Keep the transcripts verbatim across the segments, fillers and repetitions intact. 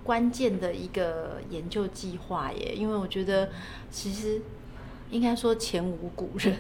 关键的一个研究计划耶，因为我觉得其实应该说前无古人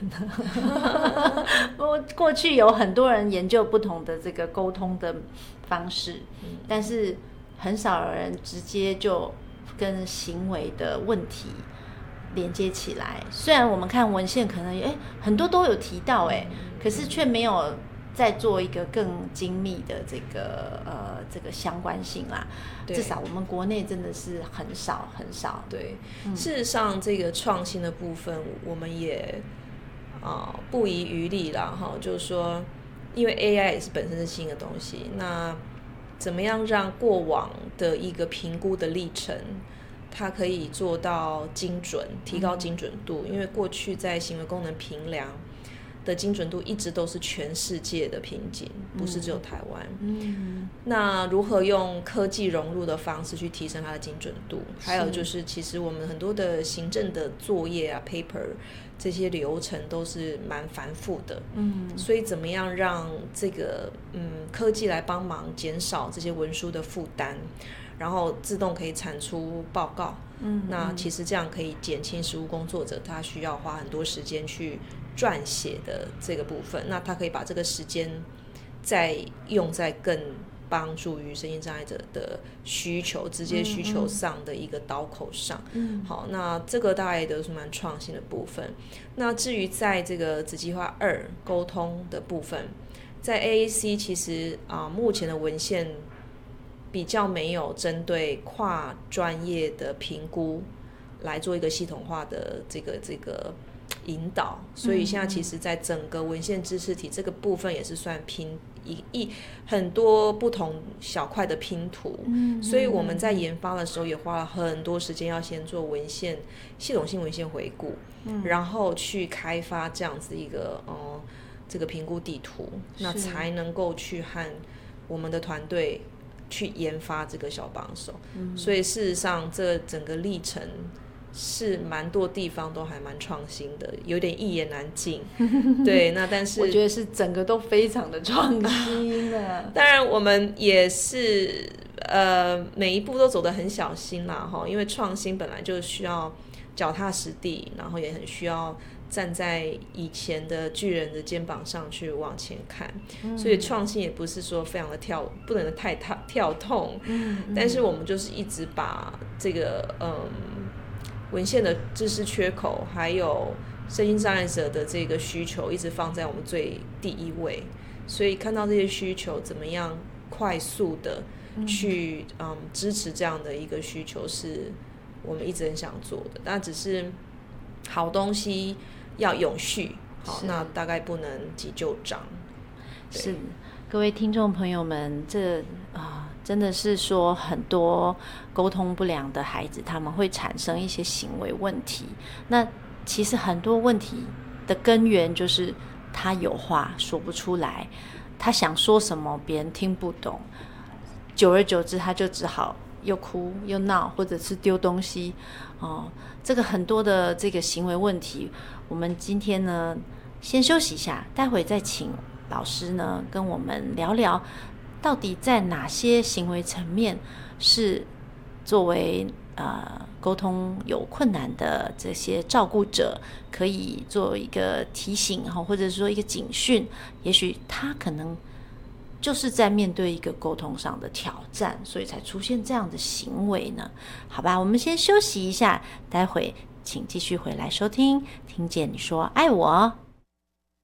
我过去有很多人研究不同的这个沟通的方式，但是很少有人直接就跟行为的问题连接起来。虽然我们看文献可能诶很多都有提到诶，可是却没有再做一个更精密的这个呃这个相关性啦。至少我们国内真的是很少很少。 对，嗯、事实上这个创新的部分，我们也啊、呃、不遗余力啦哈，就是说，因为 A I 也是本身是新的东西，那怎么样让过往的一个评估的历程，它可以做到精准，提高精准度？嗯、因为过去在行为功能评量的精准度一直都是全世界的瓶颈，不是只有台湾。嗯，那如何用科技融入的方式去提升它的精准度？还有就是，其实我们很多的行政的作业啊、paper 这些流程都是蛮繁复的。嗯，所以怎么样让这个嗯科技来帮忙减少这些文书的负担，然后自动可以产出报告？嗯，那其实这样可以减轻实务工作者他需要花很多时间去撰写的这个部分，那他可以把这个时间再用在更帮助于身心障碍者的需求、直接需求上的一个刀口上。嗯，好，那这个大概都是蛮创新的部分。那至于在这个子计划二沟通的部分，在 A A C 其实啊、呃，目前的文献比较没有针对跨专业的评估来做一个系统化的这个这个引导，所以现在其实在整个文献知识体这个部分也是算拼一一很多不同小块的拼图。嗯，所以我们在研发的时候也花了很多时间，要先做文献系统性文献回顾，嗯，然后去开发这样子一个呃这个评估地图，那才能够去和我们的团队去研发这个小帮手。嗯，所以事实上这整个历程是蛮多地方都还蛮创新的，有点一言难尽。对，那但是我觉得是整个都非常的创新的。 当然我们也是呃每一步都走得很小心啦，因为创新本来就需要脚踏实地，然后也很需要站在以前的巨人的肩膀上去往前看。嗯，所以创新也不是说非常的跳，不能太跳跳痛。嗯，但是我们就是一直把这个嗯文献的知识缺口，还有身心障碍者的这个需求，一直放在我们最第一位。所以看到这些需求，怎么样快速的去 嗯, 嗯支持这样的一个需求，是我们一直很想做的。但只是好东西要永续，好，那大概不能急就章。 是，各位听众朋友们，这啊。真的是说很多沟通不良的孩子，他们会产生一些行为问题。那其实很多问题的根源就是他有话说不出来，他想说什么别人听不懂，久而久之他就只好又哭又闹，或者是丢东西。哦，这个很多的这个行为问题，我们今天呢先休息一下，待会再请老师呢跟我们聊聊。到底在哪些行为层面是作为呃沟通有困难的这些照顾者可以做一个提醒，或者说一个警讯，也许他可能就是在面对一个沟通上的挑战，所以才出现这样的行为呢？好吧，我们先休息一下，待会请继续回来收听，听见你说爱我。